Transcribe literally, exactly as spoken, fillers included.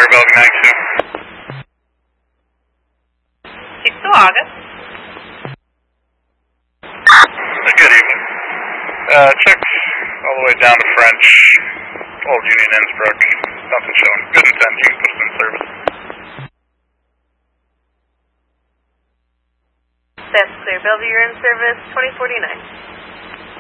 clear, Bellevue ninety-two. Cheektowaga. Good evening. Uh, check all the way down to French, Old Union, Innsbruck. Nothing showing. Good intent. You can put us in service. That's clear. Bellevue, you're in service, twenty forty-nine.